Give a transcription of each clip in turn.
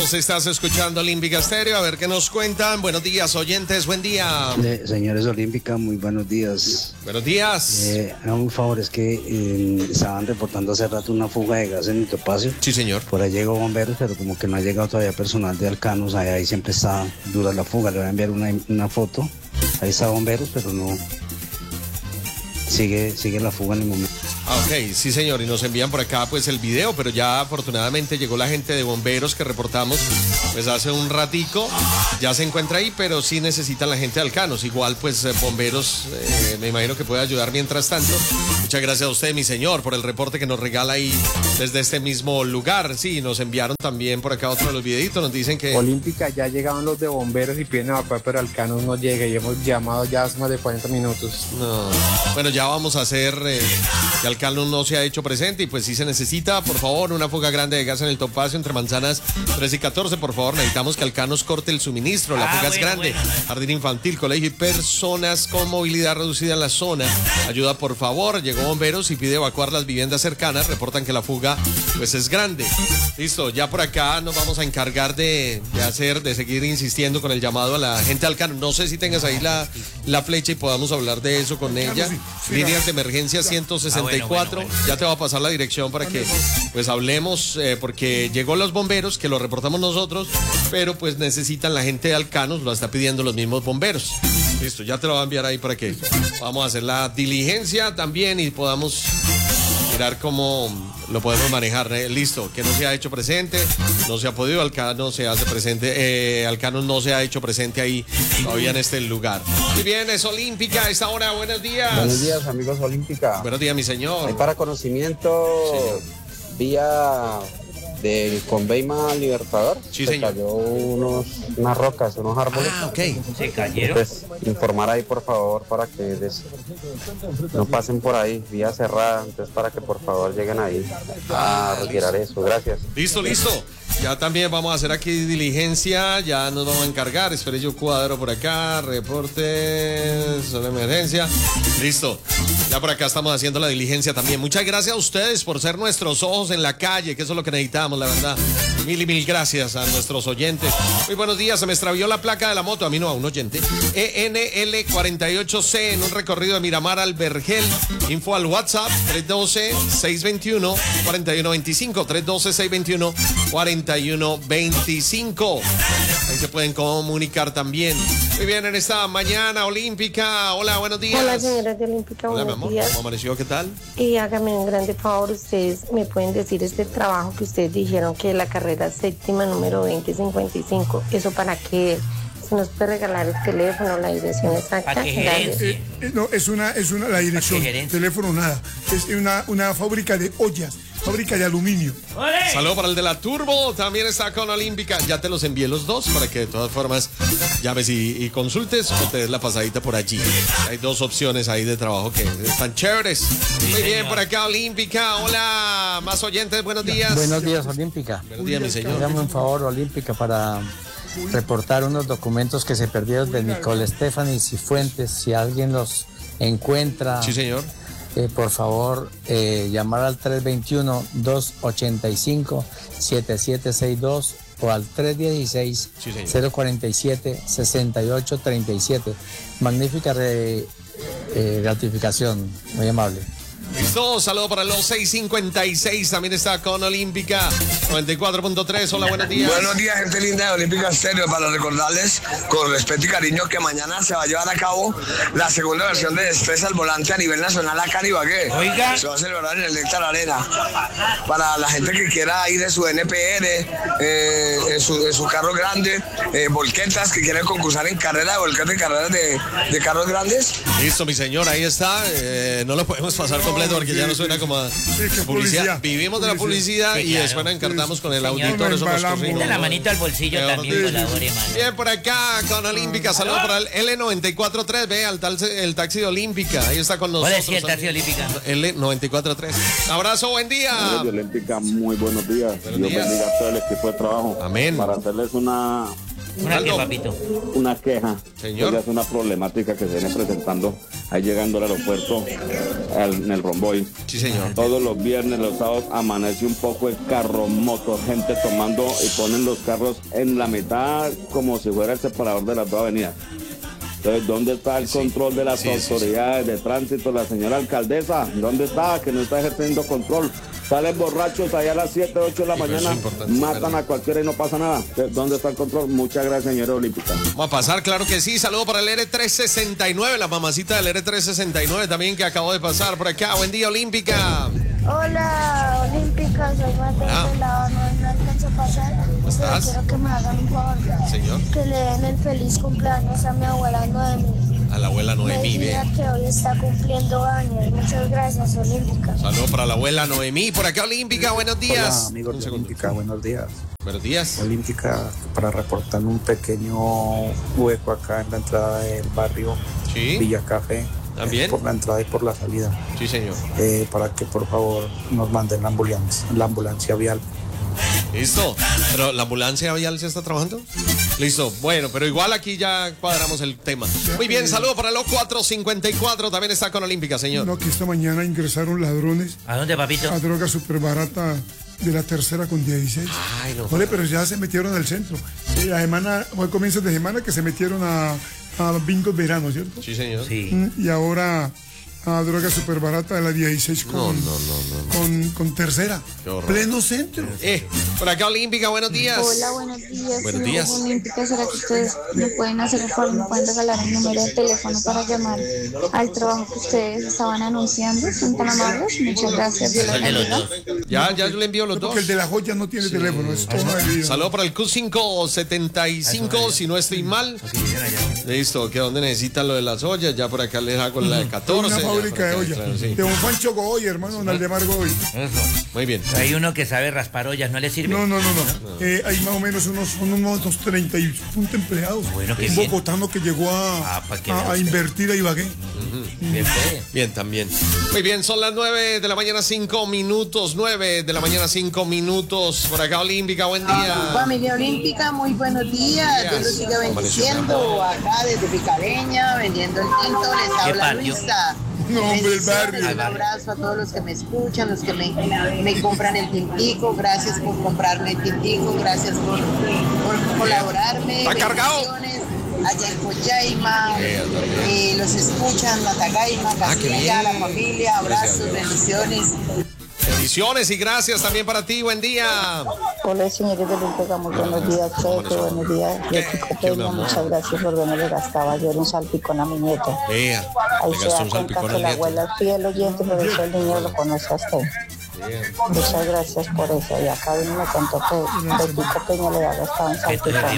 Estás escuchando Olímpica Stereo, a ver qué nos cuentan. Buenos días, oyentes, buen día. Señores Olímpica, muy buenos días. Buenos días. Un favor, es que estaban reportando hace rato una fuga de gas en el Topacio. Sí, señor. Por ahí llegó bomberos, pero como que no ha llegado todavía personal de Alcanos, ahí siempre está dura la fuga. Le voy a enviar una foto. Ahí está bomberos, pero no... Sigue la fuga en el momento. Ok, sí señor, y nos envían por acá pues el video, pero ya afortunadamente llegó la gente de bomberos que reportamos pues hace un ratico, ya se encuentra ahí, pero sí necesitan la gente de Alcanos, igual pues bomberos me imagino que puede ayudar mientras tanto. Muchas gracias a usted, mi señor, por el reporte que nos regala ahí desde este mismo lugar. Sí, nos enviaron también por acá otro de los videitos, nos dicen que... Olímpica, ya llegaban los de bomberos y piden evacuar, pero Alcanos no llega y hemos llamado ya hace más de 40 minutos. No. Bueno, ya vamos a hacer... que Alcanos no se ha hecho presente y pues sí se necesita, por favor, una fuga grande de gas en el Topacio entre manzanas 3 y 14, por favor, necesitamos que Alcanos corte el suministro, la fuga es grande, jardín infantil, colegio y personas con movilidad reducida en la zona, ayuda por favor, llegó bomberos y pide evacuar las viviendas cercanas, reportan que la fuga pues es grande. Listo, ya por acá nos vamos a encargar de seguir insistiendo con el llamado a la gente de Alcanos, no sé si tengas ahí la flecha y podamos hablar de eso con ella, líneas de emergencia 164, bueno. Ya te va a pasar la dirección para que pues hablemos, porque llegó los bomberos, que lo reportamos nosotros, pero pues necesitan la gente de Alcanos, lo está pidiendo los mismos bomberos. Listo, ya te lo voy a enviar ahí para que vamos a hacer la diligencia también y podamos mirar cómo lo podemos manejar. Listo, que no se ha hecho presente, no se ha podido, Alcanos se hace presente, Alcanos no se ha hecho presente ahí todavía en este lugar. Muy bien, es Olímpica a esta hora, buenos días. Buenos días, amigos Olímpica. Buenos días, mi señor. Hay para conocimiento, señor. Vía del Conveima Libertador. Sí, se señor. cayó unas rocas, unos árboles. Ah, ok. ¿Se cayeron? Pues informar ahí, por favor, para que no pasen por ahí, vía cerrada. Entonces, para que por favor lleguen ahí a retirar eso. Gracias. Listo. Ya también vamos a hacer aquí diligencia, ya nos vamos a encargar. Espere yo cuadro por acá, reportes sobre emergencia. Listo. Ya por acá estamos haciendo la diligencia también. Muchas gracias a ustedes por ser nuestros ojos en la calle, que eso es lo que necesitamos, la verdad. Mil gracias a nuestros oyentes. Muy buenos días, se me extravió la placa de la moto, a mí no, a un oyente. ENL48C en un recorrido de Miramar al Vergel. Info al WhatsApp 312-621-4125. 312-621-4125. Ahí se pueden comunicar también. Muy bien, en esta mañana olímpica. Hola, buenos días. Hola, señoras de Olímpica, hola, buenos días. ¿Cómo amaneció? ¿Qué tal? Y hágame un grande favor, ustedes me pueden decir este trabajo que ustedes dijeron que la carrera séptima número 2055, ¿eso para qué? Si nos puede regalar el teléfono, la dirección exacta. ¿Para qué gerencia? No, es una la dirección, teléfono nada. Es una fábrica de ollas, fábrica de aluminio. ¡Olé! Saludo para el de la Turbo, también está con Olímpica. Ya te los envié los dos para que de todas formas llames y consultes o te des la pasadita por allí. Hay dos opciones ahí de trabajo que están chéveres. Sí, muy bien, señor. por acá Olímpica. Hola, más oyentes, buenos días. Buenos días, Olímpica. Buenos días, mi señor. Hágame un favor, Olímpica, para reportar unos documentos que se perdieron de Nicole Stephanie Cifuentes. Si alguien los encuentra, Sí, señor. por favor, llamar al 321-285-7762 o al 316-047-6837. Magnífica gratificación, muy amable. Listo, saludo para los 656, también está con Olímpica 94.3, hola, buenos días. Buenos días, gente linda de Olímpica Stereo, para recordarles con respeto y cariño que mañana se va a llevar a cabo la segunda versión de Destreza al Volante a nivel nacional acá en Ibagué. Oiga. Se va a celebrar en el Néctar Arena. Para la gente que quiera ir de su NPR, en su carro grande, volquetas que quieran concursar en carreras de volquetas y carreras de carros grandes. Listo, mi señor, ahí está, no lo podemos pasar completo porque ya no suena como a publicidad. Vivimos de la publicidad Sí, y claro. después nos encartamos con el Señor. auditor. Eso nos Embalamos. corrimos. Meta la manito al bolsillo Peor también, dicho. colabore, mano. Bien, por acá con Olímpica, saludos para el L943, ve, el taxi de Olímpica, ahí está con nosotros. ¿Cuál es el taxi olímpica? L943. Abrazo, buen día. Amigos de Olímpica, muy buenos días. Buenos Dios días. bendiga a todo el equipo de trabajo. Amén. Para hacerles una Una que, Aldo. papito. queja. Señor. Pues ya es una problemática que se viene presentando ahí llegando al aeropuerto, en el Romboy. Sí, señor. Todos los viernes, los sábados, amanece un poco el carro, moto, gente tomando y ponen los carros en la mitad como si fuera el separador de las dos avenidas. Entonces, ¿dónde está el control de las autoridades de tránsito? La señora alcaldesa, ¿dónde está? Que no está ejerciendo control. Salen borrachos allá a las 7, 8 de la mañana, matan a cualquiera y no pasa nada. ¿Dónde está el control? Muchas gracias, señora Olímpica. Vamos a pasar, claro que sí. Saludo para el R369, la mamacita del R369 también que acabó de pasar por acá. Buen día, Olímpica. Hola, Olímpica, soy Mateo de la no alcanzo a pasar. ¿Cómo estás? Quiero que me hagan un favor. Señor. Que le den el feliz cumpleaños a mi abuela Noemí. A la abuela Noemí, bien. Que hoy está cumpliendo años. Muchas gracias, Olímpica. Saludo para la abuela Noemí. Por acá, Olímpica, buenos días. Hola, amigos de Olímpica, buenos días. Buenos días. Olímpica, para reportar un pequeño hueco acá en la entrada del barrio Villa Café. ¿También? Por la entrada y por la salida. Sí, señor. Para que por favor nos manden la ambulancia vial. Listo. Pero la ambulancia vial se está trabajando. Listo. Bueno, pero igual aquí ya cuadramos el tema. Muy bien, saludo para los 454. También está con Olímpica, señor. No, que esta mañana ingresaron ladrones. ¿A dónde, papito? A droga súper barata de la tercera con 16. Ay, no. Vale, pero ya se metieron al centro. La semana, fue comienzos de semana que se metieron a Bingo Verano, ¿cierto? Sí, señor. Sí. Y ahora a droga súper barata de la 16 con tercera. Pleno centro. Por acá, Olímpica, buenos días. Hola, buenos días. Buenos días. Olímpica, ¿será que ustedes me pueden hacer el favor, me pueden regalar un número de teléfono para llamar al trabajo que ustedes estaban anunciando? ¿Son tan amables? Muchas gracias. Ya yo le envío los dos. Porque el de la joya no tiene teléfono. Es todo de vida. Saludo para el Q575, si no estoy mal. Listo, que donde necesitan lo de las ollas. Ya por acá les hago la de 14. Una fábrica de ollas. Claro, sí. De un Pancho Goy, hermano, Naldemar Goy. Eso. Muy bien. Hay uno que sabe raspar ollas, ¿no le sirve? No. Hay más o menos unos 30 y punto empleados. Bueno, un bogotano que llegó a invertir a Ibagué. Bien, también. Muy bien, son las 9 de la mañana, 5 minutos. 9 de la mañana, 5 minutos. Por acá, Olímpica, buen día. Familia Olímpica, muy buenos días. Dios los siga bendiciendo. Acá desde Picareña, vendiendo el tinto, les habla Luisa. No, hombre, el barrio. Un abrazo a todos los que me escuchan, los que me compran el tintico. Gracias por comprarme el tintico, gracias por colaborarme. Está cargado. Allá en Cochaima, los escuchan, Matagaima, Castilla, la familia, abrazos, bendiciones. Bendiciones y gracias también para ti, buen día. Hola, señores de Olímpica, muy buenos días, Cheque, buenos días. Chico Peña, muchas gracias por venir. Le gastaba yo un salpicón a mi nieto. Ahí se da cuenta que la abuela es fiel oyente, pero eso el niño lo conoce a usted. Muchas gracias por eso. Y acá vino y me contó que Chico Peña le ha gastado un salpicón.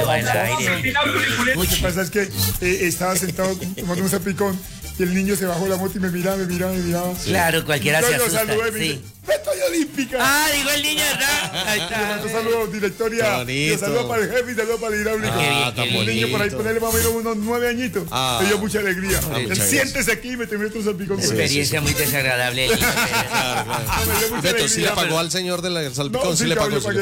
Lo que pasa es que estaba sentado tomando un salpicón y el niño se bajó la moto y me miraba. Claro, cualquiera se asusta. Sí. ¡Estoy Olímpica! Ah, digo el niño, ¿verdad? Ahí está. Le mando saludos, directoria. Le saludo para el jefe y saludo para el hidráulico. Un niño por ahí, ponerle más o menos unos 9 añitos. Me dio mucha alegría. Siéntese aquí y me te meto un salpicón. Experiencia muy desagradable. Beto, ¿sí le pagó al señor del salpicón? Sí le pagó. Yo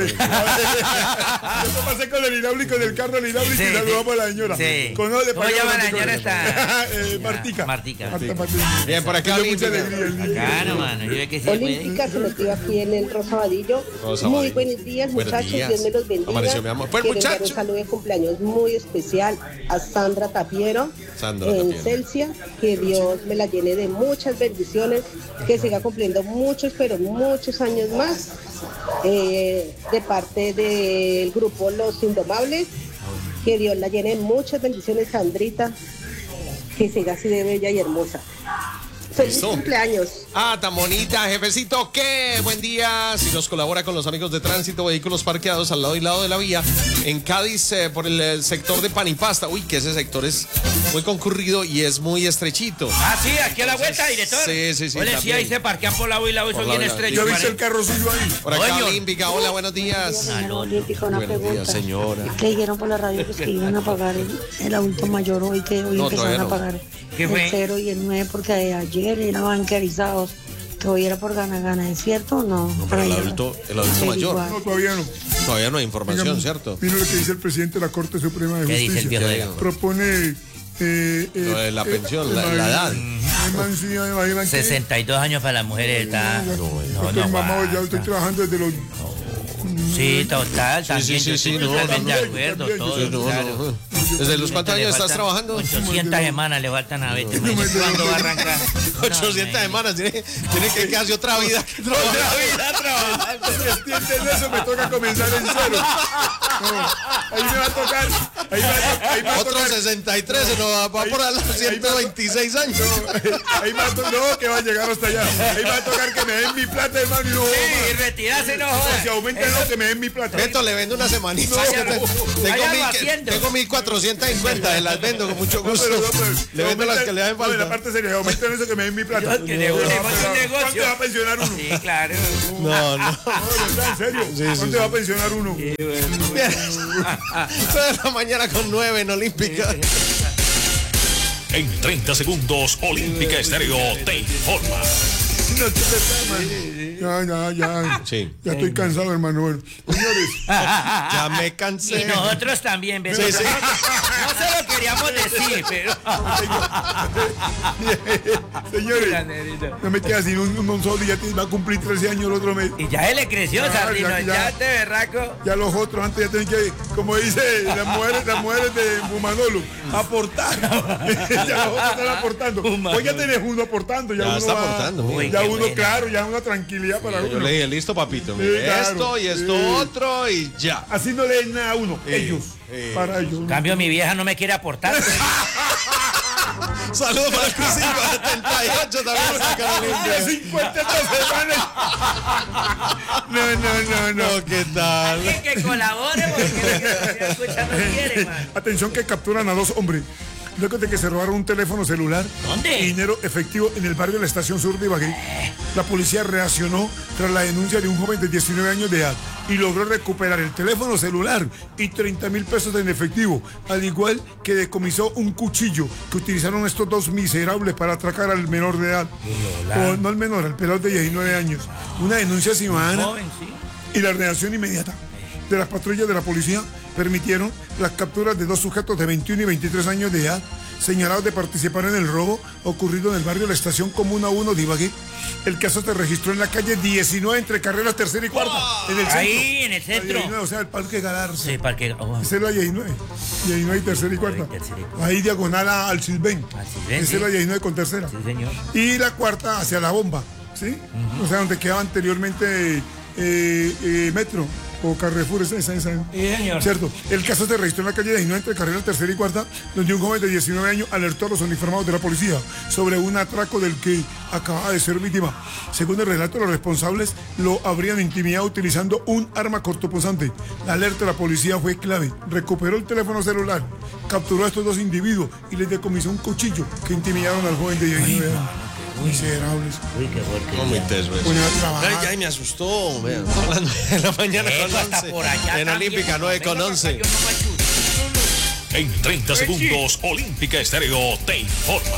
pasé con el hidráulico del carro, el hidráulico, y saludamos a la señora. ¿Cómo llama la señora esta? Martica. Bien, por acá, Bacano, mano. Yo que sí Olímpica, se metió aquí en el Rosa Vadillo. Muy buenos días, muchachos. Dios me los bendiga. Amaneció, mi amor. Pues, quiero enviar un saludo de cumpleaños muy especial a Sandra Tapiero en Celsia. Que Dios me la llene de muchas bendiciones. Que siga cumpliendo muchos, pero muchos años más. De parte del grupo Los Indomables. Que Dios la llene de muchas bendiciones, Sandrita. Que siga así de bella y hermosa. ¡Feliz cumpleaños! Tan bonita, jefecito, qué buen día. Si nos colabora con los amigos de tránsito, vehículos parqueados al lado y lado de la vía, en Cádiz, por el sector de Panipasta. Uy, que ese sector es muy concurrido y es muy estrechito. Sí, aquí a la vuelta, director. Sí. Oye, sí, ahí se parquean por lado y lado, eso bien estrecho. Yo vi el carro suyo ahí. Por acá, Olímpica, hola, buenos días. Olímpica, una buenos pregunta. días, señora. Que dijeron por la radio pues, que iban a pagar el adulto mayor hoy, que hoy empezaron a pagar el 0 y el 9, porque ayer eran bancarizados, que hoy era por gana, ¿es cierto o no? No, pero el adulto mayor. No, todavía no. Todavía no hay información, ¿cierto? Mira lo que dice el presidente de la Corte Suprema de ¿Qué Justicia. dice el viejo? Propone Lo de la pensión, la edad. 62 años para las mujeres está. No, mamá, ya estoy trabajando desde los. Sí, total, también sí, totalmente de acuerdo, todo, claro. ¿Desde los cuántos años estás trabajando? 800 semanas le faltan a Betty. ¿Cuándo va a arrancar? 800 semanas, tiene que quedarse otra vida que trabajar. Otra vida trabajando. Si entienden eso, me toca comenzar en cero. Ahí me va a tocar. Ahí va a otro tocar. 63, se nos va por los 126 años. Ahí va a tocar, no, que va a llegar hasta allá. Ahí va a tocar que me den mi plata, hermano, y no. Sí, retirarse no jodas. Si aumenten lo que me den mi plata. Beto, le vendo una semanita. Tengo 1450, se las vendo con mucho gusto. Le vendo las que le dan falta. La parte seria, aumenten eso que me den mi plata. Que de un negocio. ¿Cuánto va a pensionar uno? Sí, claro. No. ¿En serio? ¿Cuánto va a pensionar uno? Bien. 9 de la mañana con 9 en Olímpica. En 30 segundos, Olímpica Estéreo te informa. Ya. Sí. Ya estoy cansado, hermano. Bueno, señores. Ya me cansé. Y nosotros también, ¿ves? Sí. No se lo queríamos decir, pero. Señores, no me queda sin un solo y ya va a cumplir 13 años el otro mes. Y ya él le creció, Sardino. Ya te berraco. Ya los otros antes ya tienen que, como dice las mujeres de Bumanolo, aportar. Ya los otros están aportando. Hoy ya tenés uno aportando. Ya uno está aportando. Ya uno, claro, ya una tranquilidad para uno. Yo le dije, listo, papito. Sí, claro, esto y esto sí. Otro y ya. Así no le den nada a uno. Ellos. Para ellos. En cambio, mi vieja no me quiere aportar. Saludos para el Crucito 78 también está Carolina. 50 semanas. No. ¿Qué tal? Alguien que colabore porque lo que nos está escuchando quiere, man. Atención que capturan a 2 hombres. Luego de que se robaron un teléfono celular ¿Dónde? y dinero efectivo en el barrio de la Estación Sur de Ibagué, la policía reaccionó tras la denuncia de un joven de 19 años de edad y logró recuperar el teléfono celular y 30.000 pesos en efectivo, al igual que decomisó un cuchillo que utilizaron estos 2 miserables para atracar al menor de edad. O, no al menor, al pelado de 19 años. Una denuncia ciudadana y la reacción inmediata de las patrullas de la policía permitieron las capturas de 2 sujetos de 21 y 23 años de edad señalados de participar en el robo ocurrido en el barrio de la Estación Comuna 1 de Ibagué. El caso se registró en la calle 19 entre carreras 3ª y 4ª, en el centro. Ahí, en el centro. 19, o sea, el Parque Galarza. Sí, Parque. Esa es la 19. 19 y 3ª y 4ª. Ahí diagonal al Silvén. Esa es la 19 con 3ª. Sí, señor. Y la 4ª hacia la bomba, ¿sí? O sea, donde quedaba anteriormente Metro. O Carrefour, esa. Sí, señor. Cierto. El caso se registró en la calle 19 entre carreras 3ª y 4ª, donde un joven de 19 años alertó a los uniformados de la policía sobre un atraco del que acababa de ser víctima. Según el relato, los responsables lo habrían intimidado utilizando un arma cortopunzante. La alerta de la policía fue clave. Recuperó el teléfono celular, capturó a estos 2 individuos y les decomisó un cuchillo que intimidaron al joven de 19 años. Miserables. Uy, qué fuerte. No muy teso eso. Ya me asustó. Vean, son las 9 de la mañana con 11. En Olímpica 9 con 11. En 30 segundos, Olímpica Estéreo te informa.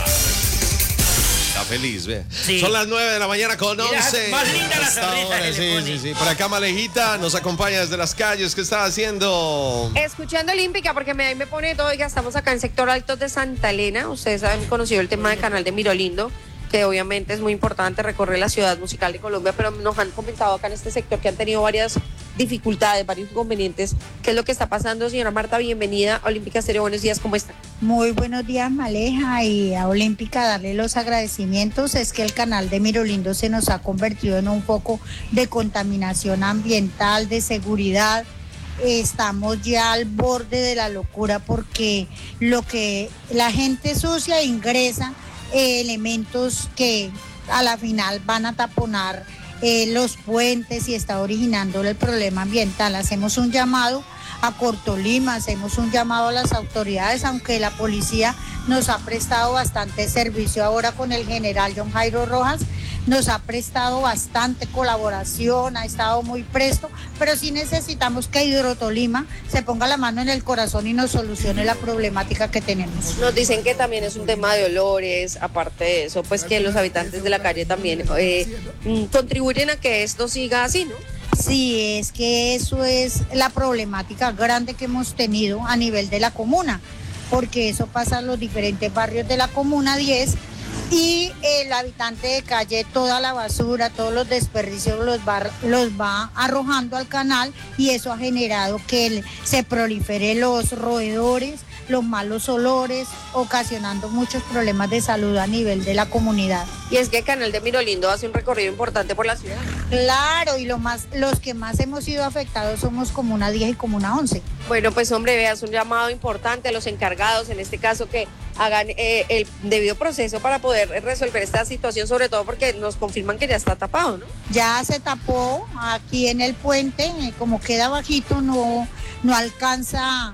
Está feliz, ve. Sí. Son las 9 de la mañana con 11. Más linda la sonrisa. Sí. Por acá Malejita nos acompaña desde las calles. ¿Qué está haciendo? Escuchando Olímpica, porque ahí me pone todo. Oiga, estamos acá en sector Altos de Santa Elena. Ustedes han conocido el tema del canal de Mirolindo, que obviamente es muy importante recorrer la ciudad musical de Colombia, pero nos han comentado acá en este sector que han tenido varias dificultades, varios inconvenientes. ¿Qué es lo que está pasando, señora Marta? Bienvenida a Olímpica Estéreo. Buenos días, ¿cómo está? Muy buenos días, Maleja, y a Olímpica darle los agradecimientos. Es que el canal de Mirolindo se nos ha convertido en un foco de contaminación ambiental, de seguridad. Estamos ya al borde de la locura porque lo que la gente sucia ingresa elementos que a la final van a taponar los puentes y está originando el problema ambiental. Hacemos un llamado a Cortolima, hacemos un llamado a las autoridades, aunque la policía nos ha prestado bastante servicio ahora con el general John Jairo Rojas, nos ha prestado bastante colaboración, ha estado muy presto, pero sí necesitamos que Hidrotolima se ponga la mano en el corazón y nos solucione la problemática que tenemos. Nos dicen que también es un tema de olores, aparte de eso, pues que los habitantes de la calle también contribuyen a que esto siga así, ¿no? Sí, es que eso es la problemática grande que hemos tenido a nivel de la comuna, porque eso pasa en los diferentes barrios de la Comuna 10 y el habitante de calle toda la basura, todos los desperdicios los va arrojando al canal y eso ha generado que se prolifere los roedores, los malos olores, ocasionando muchos problemas de salud a nivel de la comunidad. Y es que el canal de Mirolindo hace un recorrido importante por la ciudad. Claro, y los que más hemos sido afectados somos Comuna 10 y Comuna 11. Bueno, pues hombre, veas un llamado importante a los encargados, en este caso que hagan el debido proceso para poder resolver esta situación, sobre todo porque nos confirman que ya está tapado, ¿no? Ya se tapó aquí en el puente, como queda bajito, no alcanza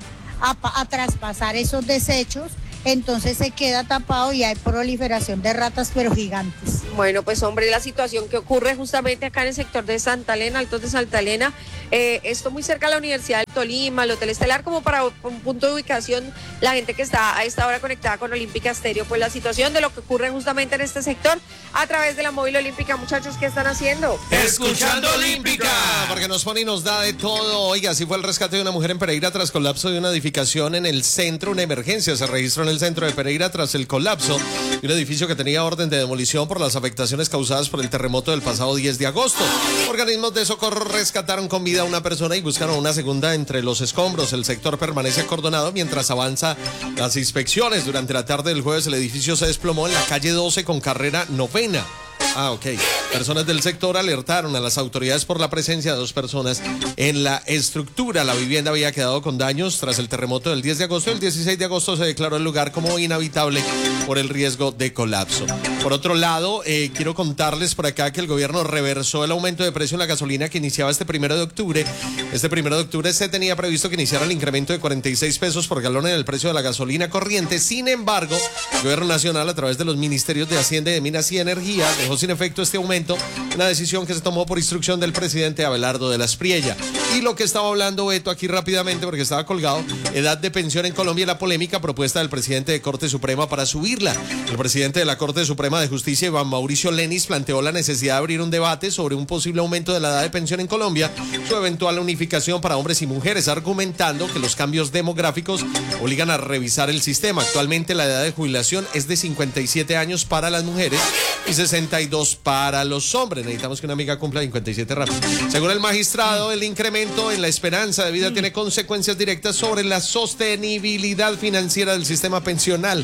a traspasar esos desechos, entonces se queda tapado y hay proliferación de ratas pero gigantes. Bueno, pues hombre, la situación que ocurre justamente acá en el sector de Santa Elena, Altos de Santa Elena, esto muy cerca de la Universidad del Tolima, el Hotel Estelar, como para un punto de ubicación, la gente que está a esta hora conectada con Olímpica Estéreo, pues la situación de lo que ocurre justamente en este sector a través de la móvil Olímpica. Muchachos, ¿qué están haciendo? Escuchando Olímpica, porque nos pone y nos da de todo. Oiga, así fue el rescate de una mujer en Pereira tras colapso de una edificación en el centro. Una emergencia se registró en el centro de Pereira tras el colapso de un edificio que tenía orden de demolición por las afectaciones causadas por el terremoto del pasado 10 de agosto. Organismos de socorro rescataron con vida a una persona y buscaron una segunda entre los escombros. El sector permanece acordonado mientras avanza las inspecciones. Durante la tarde del jueves el edificio se desplomó en la calle 12 con carrera 9ª. Ok. Personas del sector alertaron a las autoridades por la presencia de 2 personas en la estructura. La vivienda había quedado con daños tras el terremoto del 10 de agosto. El 16 de agosto se declaró el lugar como inhabitable por el riesgo de colapso. Por otro lado, quiero contarles por acá que el gobierno reversó el aumento de precio en la gasolina que iniciaba este 1 de octubre. Este 1 de octubre se tenía previsto que iniciara el incremento de 46 pesos por galón en el precio de la gasolina corriente. Sin embargo, el gobierno nacional, a través de los ministerios de Hacienda y de Minas y Energía, dejó sin efecto este aumento, una decisión que se tomó por instrucción del presidente Abelardo de la Espriella. Y lo que estaba hablando Beto aquí rápidamente, porque estaba colgado, edad de pensión en Colombia y la polémica propuesta del presidente de Corte Suprema para subirla. El presidente de la Corte Suprema de Justicia, Iván Mauricio Lenis, planteó la necesidad de abrir un debate sobre un posible aumento de la edad de pensión en Colombia, su eventual unificación para hombres y mujeres, argumentando que los cambios demográficos obligan a revisar el sistema. Actualmente la edad de jubilación es de 57 años para las mujeres y 62 para los hombres. Necesitamos que una amiga cumpla 57 rápido. Según el magistrado, el incremento en la esperanza de vida tiene consecuencias directas sobre la sostenibilidad financiera del sistema pensional.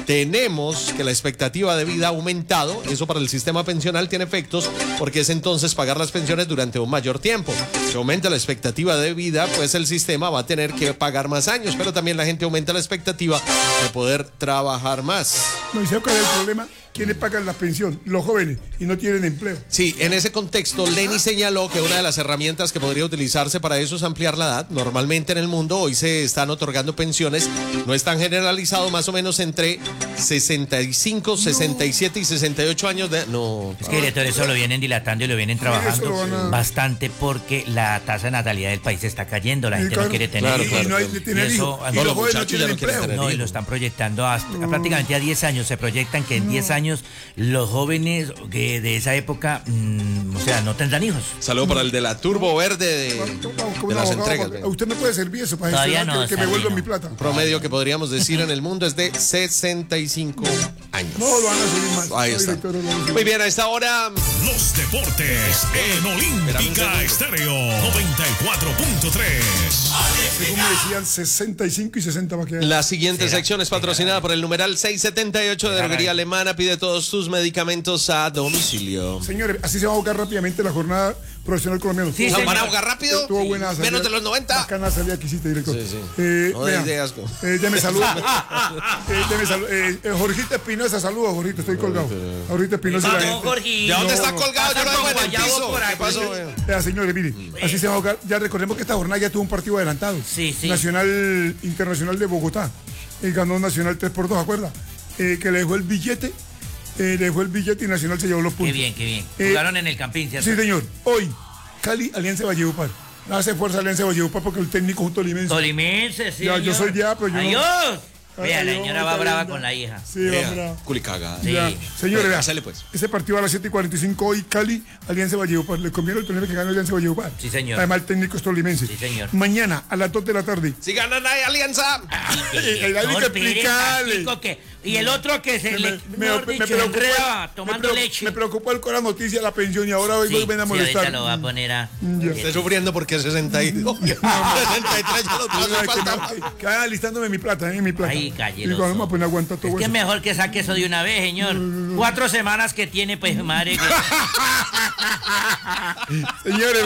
Tenemos que la expectativa de vida ha aumentado. Eso para el sistema pensional tiene efectos porque es entonces pagar las pensiones durante un mayor tiempo. Si aumenta la expectativa de vida, pues el sistema va a tener que pagar más años, pero también la gente aumenta la expectativa de poder trabajar más. No, ¿y sabe cuál es el problema? ¿Quiénes pagan la pensión? Los jóvenes, y no tienen empleo. Sí, en ese contexto, Lenis señaló que una de las herramientas que podría utilizarse para eso es ampliar la edad. Normalmente en el mundo hoy se están otorgando pensiones, no es tan generalizado, más o menos entre 65, 67 y 68 años de... No. Es que, director, eso lo vienen dilatando y lo vienen trabajando bastante porque la tasa de natalidad del país está cayendo, la gente no quiere tener hijos. Y los jóvenes no tienen empleo. No, y lo están proyectando prácticamente a 10 años. Se proyectan que en 10 años los jóvenes de esa época, o sea, no tendrán hijos. Saludo para el de la Turbo Verde de las entregas. Usted me puede servir eso para que me vuelvan mi plata. Promedio que podríamos decir en el mundo es de 65 años. No, lo van a subir más. Ahí está. Muy bien, a esta hora... Los deportes en Olímpica Estéreo 94.3. Según me decían, 65 y 60 va a quedar. La siguiente sección es patrocinada por el numeral 678 de Droguería Alemana. Pide todos tus medicamentos a domicilio. Señores, así se va a ahogar rápidamente la jornada profesional colombiana. Sí, ¿van a ahogar rápido? Estuvo buena salida. Menos de los 90. Bacana salida que hiciste, director. Sí, sí. No de ideas. Deme saludos. Jorgito Espinosa, saludos, Jorgito, estoy colgado. Jorgito Espinosa. ¿De dónde está colgado? Yo lo dejo en el piso. ¿Qué pasó? Señores, mire, así se va a ahogar. Ya recordemos que esta jornada ya tuvo un partido adelantado. Sí, sí. Nacional Internacional de Bogotá. Ganó Nacional 3-2, ¿acuerda? Que le dejó el billete. Le dejó el billete y Nacional se llevó los puntos. Qué bien, qué bien. Jugaron en el Campín, ¿cierto? Sí, señor. Hoy, Cali, Alianza Valledupar. Hace fuerza Alianza Valledupar porque el técnico es un tolimense. Tolimense, sí. Ya, yo soy ya, pero yo ¡Adiós! Vea, la señora va brava con la hija. Sí, va brava. Culicaga. Sí. Ya. Señores, vea, Hacele, pues. ese partido a las 7:45 hoy, Cali, Alianza Valledupar. Le conviene el torneo que gana Alianza Valledupar. Sí, señor. Además, el técnico es tolimense. Sí, señor. Mañana, a las 2 de la tarde. Si ganan ahí, Alianza. El hay que explicarle. Y el otro que se le enreda tomando leche. Me preocupó el con la noticia de la pensión y ahora hoy ven a molestar. Ahorita lo va a poner a... Estoy sufriendo porque es 62. 63 ya lo paso. Que vayan alistándome mi plata, mi plata. Ay, calleroso. Digo, no, pues no aguanta todo Es que eso. es mejor que saque eso de una vez, señor. 4 semanas que tiene, pues, madre. Señores,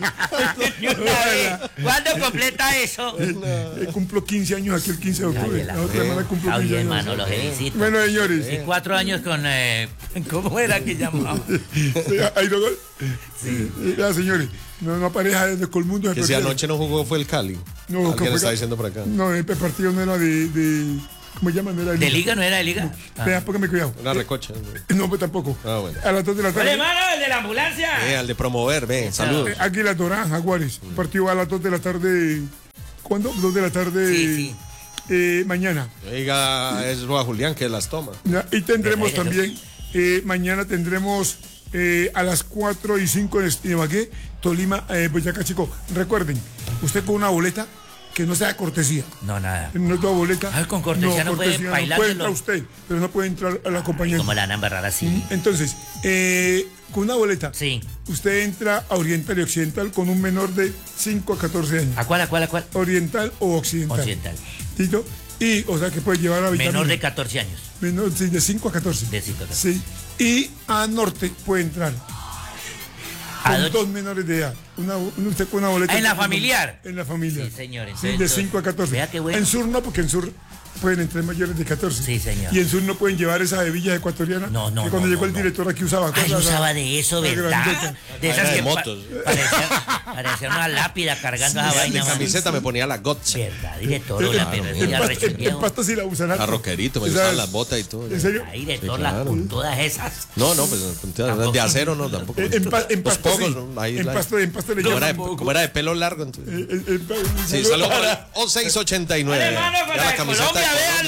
vean. ¿Cuándo completa eso? Cumplo 15 años aquí el 15 de octubre. La otra semana cumplo 15 años. Hermano, lo felicito. Bueno, señores. Y 4 años con... ¿Cómo era que llamaba? Airogol. Sí. Ya, señores. No pareja desde Colmundo. Que si anoche no jugó fue el Cali. No, alguien está diciendo por acá. No, el partido no era de ¿cómo llaman? No era ¿De liga? ¿No era de liga? Vea, póngame cuidado. Una recocha. No, pues tampoco. Ah, bueno. A las 2 de la tarde. hermano, el de la ambulancia. Al de promover, ve, saludos. Águila Dorán, Jaguares. Partido a las 2 de la tarde. ¿Cuándo? 2 de la tarde. Sí. Mañana. Oiga, es Roa Julián que las toma. Ya, y tendremos también, mañana tendremos a las 4:05 en Ibagué, Tolima, Boyacá, Chico. Recuerden, usted con una boleta que no sea cortesía. No, nada. No es toda boleta. Con cortesía no puede bailar. No puede entrar usted, pero no puede entrar a la compañía. Como la van a embarrar así. Entonces, con una boleta, sí, usted entra a Oriental y Occidental con un menor de 5 a 14 años. ¿A cuál? Oriental o Occidental. ¿Tito? Y, o sea, que puede llevar a vitamina. Menor de 14 años. Menor, sí, de 5 a 14. De 5 a 14. Sí. Y a Norte puede entrar. Con 2 menores de edad. Usted con una boleta. ¿En la familiar? En la familia. Sí, señor. Sí, de 5 a 14. Vea qué bueno. En Sur no, porque en Sur pueden entrar mayores de 14. Sí, señor. Y en Sur no pueden llevar esa hebilla ecuatoriana. No. Que cuando llegó el director aquí usaba cosas. Ay, usaba de eso, ¿verdad? De esas que motos. Parecía una lápida cargando esa vaina. Mi camiseta me ponía la Gotcha. ¿Verdad? Director, la en Pasto sí la usan. A rockerito, me usaban las botas y todo. ¿En serio? Ahí de todas esas. No, pues de acero no, tampoco. En Pasto sí. En Pasto le llaman. Como era de pelo largo, entonces. Sí, solo o 689. La camiseta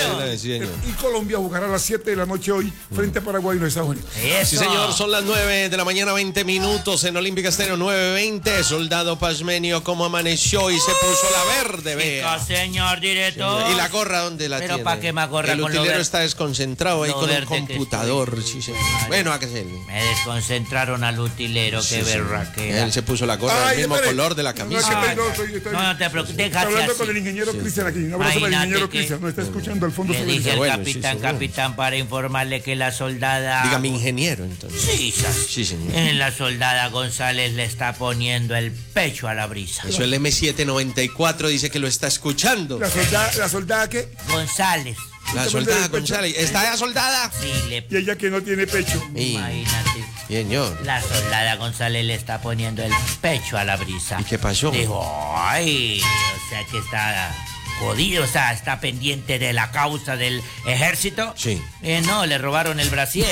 y Colombia jugará a las 7 de la noche hoy frente a Paraguay y los Estados Unidos. Sí, señor, son las 9 de la mañana, 20 minutos en Olímpica Estéreo 9:20. Soldado Pazmenio, ¿cómo amaneció? Y se puso la verde, vea. Señor director. ¿Y la gorra dónde la tiene? Pero ¿para qué más gorra? El utilero está desconcentrado ahí con un computador. Sí, señor. Bueno, ¿a qué se le? Me desconcentraron al utilero, qué berraquera. Él se puso la gorra del mismo color de la camisa. No te preocupes, Estoy hablando con el ingeniero Cristian aquí. Un abrazo para el ingeniero Cristian. No está escuchando al fondo. Le dice el capitán, para informarle que la soldada... Dígame ingeniero, entonces. Sí, señor. La soldada González le está poniendo el pecho a la brisa. Eso el M794 dice que lo está escuchando. ¿La soldada qué? González. La soldada González. ¿Está ya soldada? Sí, Y ella que no tiene pecho. Imagínate. Señor. La soldada González le está poniendo el pecho a la brisa. ¿Y qué pasó? Dijo, ay, o sea que está... jodido, o sea, está pendiente de la causa del ejército. Sí. No, le robaron el brasier.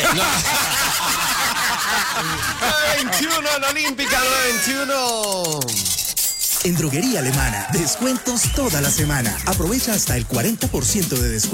21 en Olímpica, 21. En Droguería Alemana, descuentos toda la semana. Aprovecha hasta el 40% de descuento.